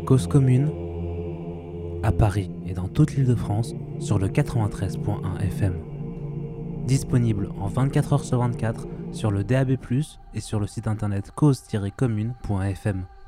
Cause commune, à Paris et dans toute l'Île-de-France sur le 93.1 FM. Disponible en 24h sur 24 sur le DAB+, et sur le site internet cause-commune.fm.